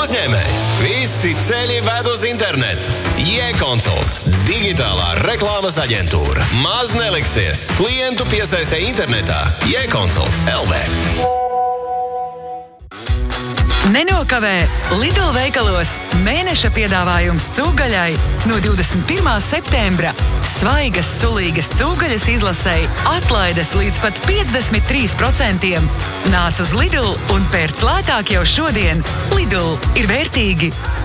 uzņēmēji. Visi ceļi ved uz internetu. Jē-Consult. Digitālā reklāmas aģentūra. Maz neliksies. Klientu piesaistē internetā. Jē-Consult LV. Nenokavē Lidl veikalos mēneša piedāvājums cūgaļai no 21. septembra. Svaigas, sulīgas cūgaļas izlasei atlaides līdz pat 53%. Nāc uz Lidl un pērc lētāk jau šodien. Lidl ir vērtīgi.